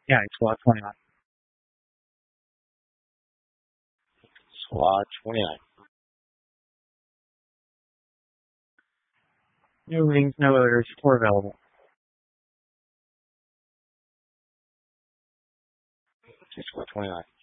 Yeah, it's squad 29. Squad 29. New wings, no odors, support available. Squad 29.